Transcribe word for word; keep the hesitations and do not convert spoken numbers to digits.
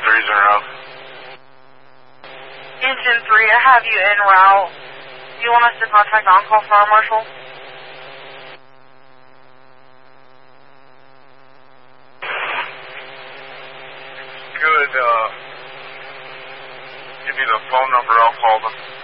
three's en route. Engine three, I have you en route. Do you want us to contact on-call fire marshal? Good, uh, give me the phone number, I'll call them.